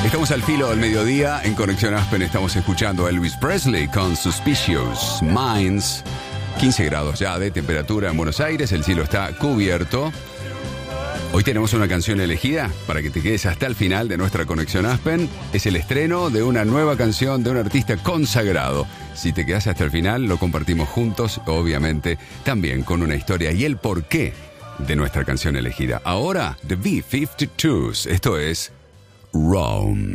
Estamos al filo del mediodía. En Conexión Aspen estamos escuchando a Elvis Presley con Suspicious Minds. 15 grados ya de temperatura en Buenos Aires. El cielo está cubierto. Hoy tenemos una canción elegida para que te quedes hasta el final de nuestra Conexión Aspen. Es el estreno de una nueva canción de un artista consagrado. Si te quedas hasta el final, lo compartimos juntos, obviamente, también con una historia y el porqué de nuestra canción elegida. Ahora, The B-52s. Esto es Rome.